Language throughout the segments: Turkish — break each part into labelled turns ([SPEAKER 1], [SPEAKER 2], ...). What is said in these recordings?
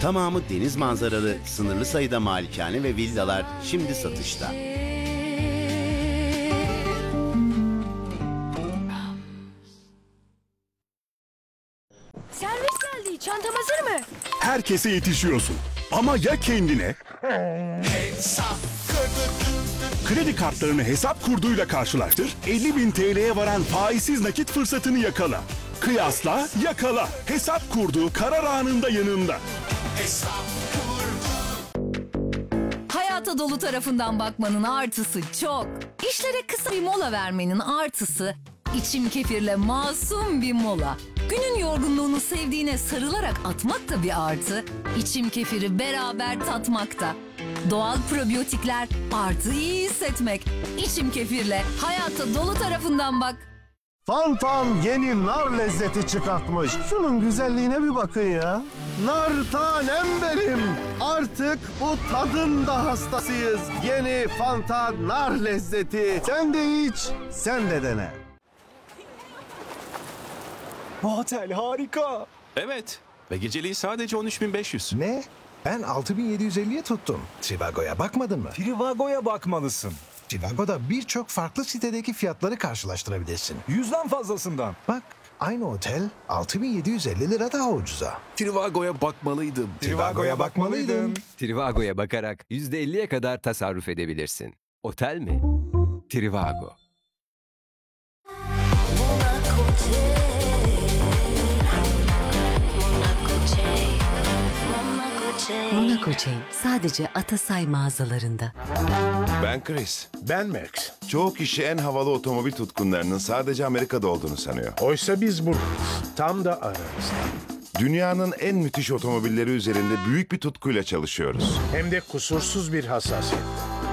[SPEAKER 1] Tamamı deniz manzaralı, sınırlı sayıda malikane ve villalar şimdi satışta.
[SPEAKER 2] Servis geldi. Çantam hazır mı?
[SPEAKER 3] Herkese yetişiyorsun. Ama ya kendine? Kredi kartlarını hesap kurduyla karşılaştır, 50.000 TL'ye varan faizsiz nakit fırsatını yakala. Kıyasla, yakala. Hesap kurdu, karar anında yanında.
[SPEAKER 4] Hayata dolu tarafından bakmanın artısı çok. İşlere kısa bir mola vermenin artısı, içim kefirle masum bir mola. Günün yorgunluğunu sevdiğine sarılarak atmak da bir artı, içim kefiri beraber tatmakta. Doğal probiyotikler artı iyi hissetmek. İçim kefirle hayata dolu tarafından bak.
[SPEAKER 5] Fantan yeni nar lezzeti çıkartmış. Şunun güzelliğine bir bakın ya. Nar tanem benim. Artık bu tadın da hastasıyız. Yeni Fantan nar lezzeti. Sen de iç, sen de dene.
[SPEAKER 6] Bu otel harika.
[SPEAKER 7] Evet ve geceliği sadece 13.500.
[SPEAKER 8] Ne? Ben 6.750'ye tuttum. Trivago'ya bakmadın mı?
[SPEAKER 6] Trivago'ya bakmalısın.
[SPEAKER 8] Trivago'da birçok farklı sitedeki fiyatları karşılaştırabilirsin.
[SPEAKER 6] 100'den fazlasından.
[SPEAKER 8] Bak, aynı otel 6.750 lira daha ucuza.
[SPEAKER 7] Trivago'ya bakmalıydım.
[SPEAKER 8] Trivago'ya bakmalıydın.
[SPEAKER 9] Trivago'ya bakarak %50'ye kadar tasarruf edebilirsin. Otel mi? Trivago.
[SPEAKER 10] Monaco Chain sadece Atasay mağazalarında.
[SPEAKER 11] Ben Chris.
[SPEAKER 5] Ben Max.
[SPEAKER 11] Çoğu kişi en havalı otomobil tutkunlarının sadece Amerika'da olduğunu sanıyor.
[SPEAKER 5] Oysa biz buradayız. Tam da aramızda.
[SPEAKER 11] Dünyanın en müthiş otomobilleri üzerinde büyük bir tutkuyla çalışıyoruz.
[SPEAKER 5] Hem de kusursuz bir hassasiyet.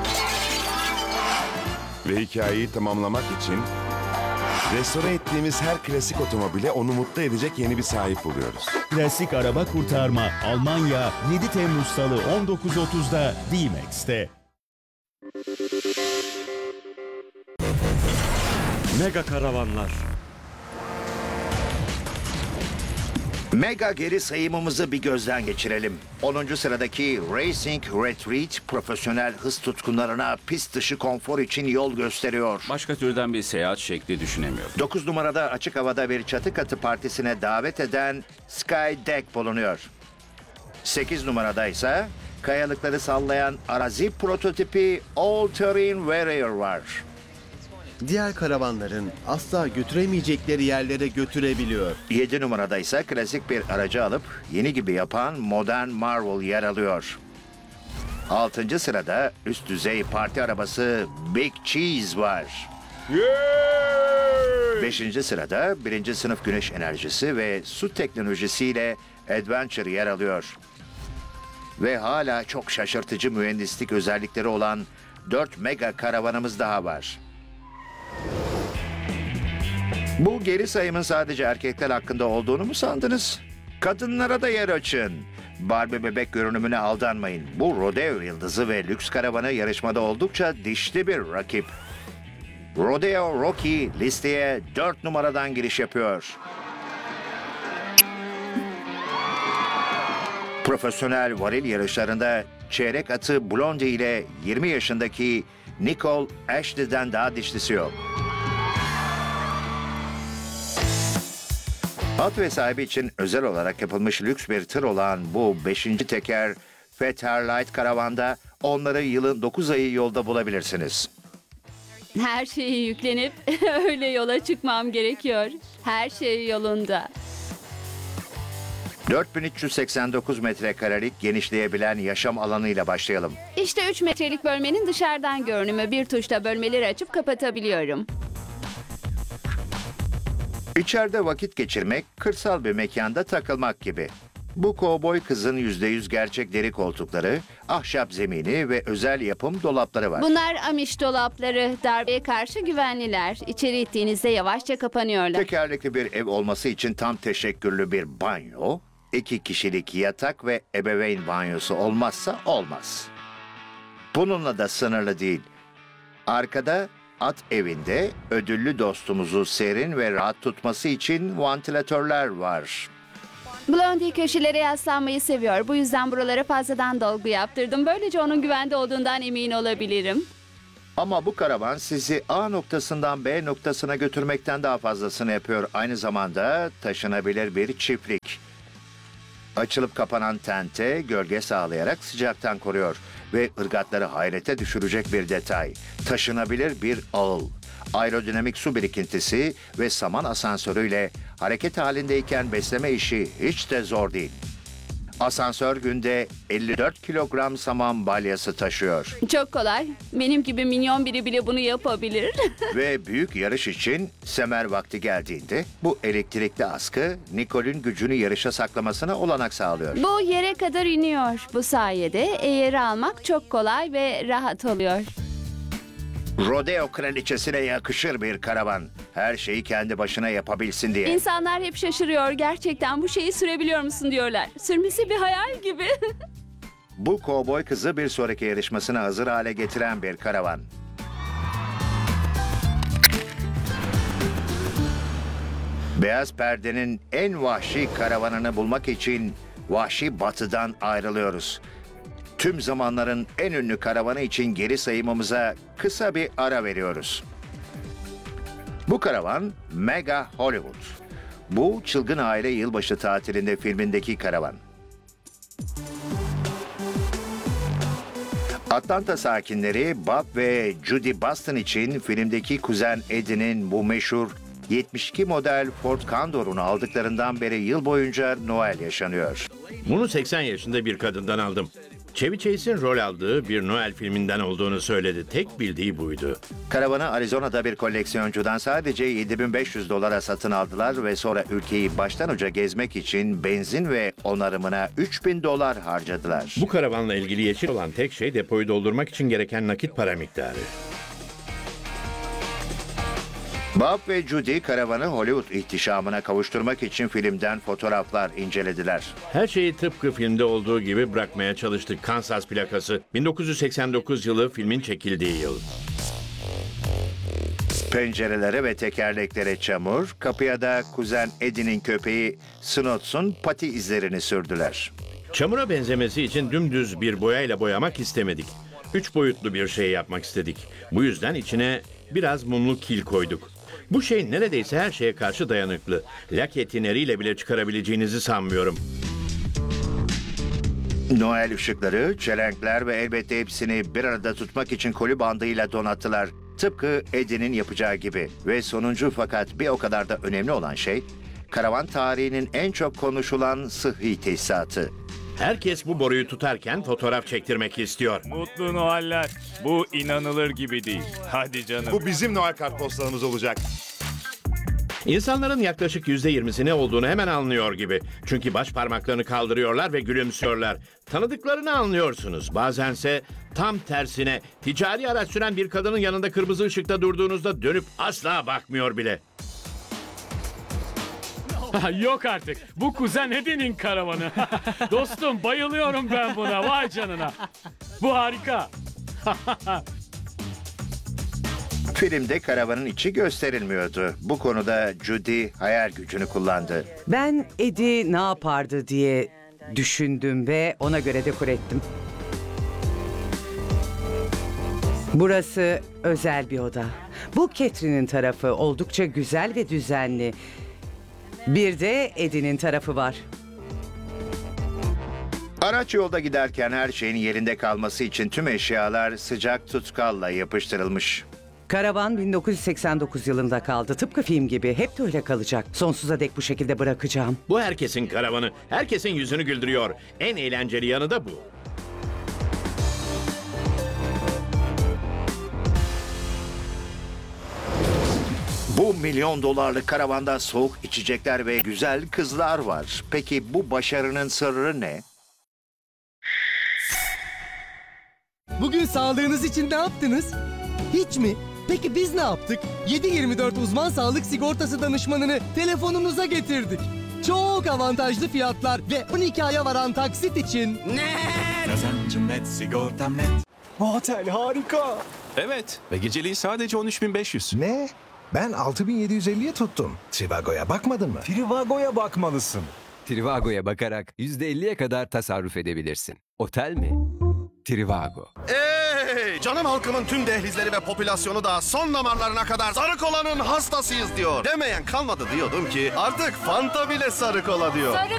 [SPEAKER 11] Ve hikayeyi tamamlamak için restore ettiğimiz her klasik otomobile onu mutlu edecek yeni bir sahip buluyoruz.
[SPEAKER 3] Klasik araba kurtarma Almanya 7 Temmuz Salı 19.30'da D-Max'te.
[SPEAKER 6] Mega karavanlar.
[SPEAKER 12] Mega geri sayımımızı bir gözden geçirelim. 10. sıradaki Racing Retreat profesyonel hız tutkunlarına pist dışı konfor için yol gösteriyor.
[SPEAKER 7] Başka türden bir seyahat şekli düşünemiyorum.
[SPEAKER 12] 9 numarada açık havada bir çatı katı partisine davet eden Sky Deck bulunuyor. 8 numarada ise kayalıkları sallayan arazi prototipi All Terrain Warrior var.
[SPEAKER 1] Diğer karavanların asla götüremeyecekleri yerlere götürebiliyor.
[SPEAKER 12] 7 numarada ise klasik bir aracı alıp yeni gibi yapan modern Marvel yer alıyor. 6. sırada üst düzey parti arabası Big Cheese var. 5. sırada 1. sınıf güneş enerjisi ve su teknolojisiyle Adventure yer alıyor. Ve hala çok şaşırtıcı mühendislik özellikleri olan 4 mega karavanımız daha var. Bu geri sayımın sadece erkekler hakkında olduğunu mu sandınız? Kadınlara da yer açın. Barbie bebek görünümüne aldanmayın. Bu rodeo yıldızı ve lüks karavanı yarışmada oldukça dişli bir rakip. Rodeo Rocky listeye 4 numaradan giriş yapıyor. Profesyonel varil yarışlarında çeyrek atı Blondie ile 20 yaşındaki Nicole Ashley'den daha dişlisi yok. At ve sahibi için özel olarak yapılmış lüks bir tır olan bu 5. teker Fairlight karavanda onları yılın 9 ayı yolda bulabilirsiniz.
[SPEAKER 2] Her şeyi yüklenip öyle yola çıkmam gerekiyor. Her şey yolunda.
[SPEAKER 12] 4389 metrekarelik genişleyebilen yaşam alanıyla başlayalım.
[SPEAKER 2] İşte 3 metrelik bölmenin dışarıdan görünümü. Bir tuşla bölmeleri açıp kapatabiliyorum.
[SPEAKER 12] İçeride vakit geçirmek, kırsal bir mekanda takılmak gibi. Bu kovboy kızın %100 gerçek deri koltukları, ahşap zemini ve özel yapım dolapları var.
[SPEAKER 2] Bunlar Amish dolapları. Darbeye karşı güvenliler. İçeri ittiğinizde yavaşça kapanıyorlar.
[SPEAKER 12] Tekerlekli bir ev olması için tam teşekkürlü bir banyo, 2 kişilik yatak ve ebeveyn banyosu olmazsa olmaz. Bununla da sınırlı değil. Arkada at evinde ödüllü dostumuzu serin ve rahat tutması için vantilatörler var.
[SPEAKER 2] Blondie köşelere yaslanmayı seviyor. Bu yüzden buralara fazladan dolgu yaptırdım. Böylece onun güvende olduğundan emin olabilirim.
[SPEAKER 12] Ama bu karavan sizi A noktasından B noktasına götürmekten daha fazlasını yapıyor. Aynı zamanda taşınabilir bir çiftlik. Açılıp kapanan tente gölge sağlayarak sıcaktan koruyor. Ve ırgatları hayrete düşürecek bir detay. Taşınabilir bir ağıl. Aerodinamik su birikintisi ve saman asansörüyle hareket halindeyken besleme işi hiç de zor değil. Asansör günde 54 kilogram saman balyası taşıyor.
[SPEAKER 2] Çok kolay. Benim gibi minyon biri bile bunu yapabilir.
[SPEAKER 12] Ve büyük yarış için semer vakti geldiğinde bu elektrikli askı Nicole'ün gücünü yarışa saklamasına olanak sağlıyor.
[SPEAKER 2] Bu yere kadar iniyor. Bu sayede eğeri almak çok kolay ve rahat oluyor.
[SPEAKER 12] Rodeo kraliçesine yakışır bir karavan. Her şeyi kendi başına yapabilsin diye.
[SPEAKER 2] İnsanlar hep şaşırıyor. Gerçekten bu şeyi sürebiliyor musun diyorlar. Sürmesi bir hayal gibi.
[SPEAKER 12] Bu kovboy kızı bir sonraki yarışmasına hazır hale getiren bir karavan. Beyaz perdenin en vahşi karavanını bulmak için Vahşi Batı'dan ayrılıyoruz. Tüm zamanların en ünlü karavanı için geri sayımımıza kısa bir ara veriyoruz. Bu karavan Mega Hollywood. Bu çılgın aile yılbaşı tatilinde filmindeki karavan. Atlanta sakinleri Bob ve Judy Boston için filmdeki kuzen Eddie'nin bu meşhur 72 model Ford Condor'unu aldıklarından beri yıl boyunca Noel yaşanıyor.
[SPEAKER 13] Bunu 80 yaşında bir kadından aldım. Chevy Chase'in rol aldığı bir Noel filminden olduğunu söyledi. Tek bildiği buydu.
[SPEAKER 12] Karavanı Arizona'da bir koleksiyoncudan sadece $7.500 satın aldılar ve sonra ülkeyi baştan uca gezmek için benzin ve onarımına $3.000 harcadılar.
[SPEAKER 13] Bu karavanla ilgili yeşil olan tek şey depoyu doldurmak için gereken nakit para miktarı.
[SPEAKER 12] Bob ve Judy karavanı Hollywood ihtişamına kavuşturmak için filmden fotoğraflar incelediler.
[SPEAKER 13] Her şeyi tıpkı filmde olduğu gibi bırakmaya çalıştık. Kansas plakası. 1989 yılı filmin çekildiği yıl.
[SPEAKER 12] Pencerelere ve tekerleklere çamur, kapıya da kuzen Eddie'nin köpeği Snots'un pati izlerini sürdüler.
[SPEAKER 13] Çamura benzemesi için dümdüz bir boyayla boyamak istemedik. 3 boyutlu bir şey yapmak istedik. Bu yüzden içine biraz mumlu kil koyduk. Bu şey neredeyse her şeye karşı dayanıklı. Lake tineriyle bile çıkarabileceğinizi sanmıyorum.
[SPEAKER 12] Noel ışıkları, çelenkler ve elbette hepsini bir arada tutmak için koli bandıyla donattılar. Tıpkı Eddie'nin yapacağı gibi. Ve sonuncu fakat bir o kadar da önemli olan şey, karavan tarihinin en çok konuşulan sıhhi tesisatı.
[SPEAKER 13] Herkes bu boruyu tutarken fotoğraf çektirmek istiyor.
[SPEAKER 6] Mutlu Noeller. Bu inanılır gibi değil. Hadi canım.
[SPEAKER 11] Bu bizim Noel kartpostalımız olacak.
[SPEAKER 13] İnsanların yaklaşık %20'si ne olduğunu hemen anlıyor gibi. Çünkü baş parmaklarını kaldırıyorlar ve gülümsüyorlar. Tanıdıklarını anlıyorsunuz. Bazense tam tersine ticari araç süren bir kadının yanında kırmızı ışıkta durduğunuzda dönüp asla bakmıyor bile.
[SPEAKER 6] Yok artık. Bu kuzen Eddie'nin karavanı. Dostum bayılıyorum ben buna. Vay canına. Bu harika.
[SPEAKER 12] Filmde karavanın içi gösterilmiyordu. Bu konuda Judy hayal gücünü kullandı.
[SPEAKER 14] Ben Eddie ne yapardı diye düşündüm ve ona göre dekore ettim. Burası özel bir oda. Bu Catherine'in tarafı oldukça güzel ve düzenli. Bir de Eddie'nin tarafı var.
[SPEAKER 12] Araç yolda giderken her şeyin yerinde kalması için tüm eşyalar sıcak tutkalla yapıştırılmış.
[SPEAKER 14] Karavan 1989 yılında kaldı. Tıpkı film gibi. Hep de öyle kalacak. Sonsuza dek bu şekilde bırakacağım.
[SPEAKER 13] Bu herkesin karavanı. Herkesin yüzünü güldürüyor. En eğlenceli yanı da bu.
[SPEAKER 12] Bu $1 milyon karavanda soğuk içecekler ve güzel kızlar var. Peki bu başarının sırrı ne?
[SPEAKER 15] Bugün sağlığınız için ne yaptınız? Hiç mi? Peki biz ne yaptık? 7/24 uzman sağlık sigortası danışmanını telefonunuza getirdik. Çok avantajlı fiyatlar ve 12 aya varan taksit için...
[SPEAKER 6] Kazancım net, sigortam net. Otel harika.
[SPEAKER 7] Evet ve geceliği sadece 13.500.
[SPEAKER 8] Ne? Ben 6.750'ye tuttum. Trivago'ya bakmadın mı?
[SPEAKER 6] Trivago'ya bakmalısın.
[SPEAKER 9] Trivago'ya bakarak %50'ye kadar tasarruf edebilirsin. Otel mi? Trivago.
[SPEAKER 5] Ey! Canım halkımın tüm dehlizleri ve popülasyonu da son damarlarına kadar sarı kolanın hastasıyız diyor. Demeyen kalmadı diyordum ki artık Fanta bile sarı kola diyor.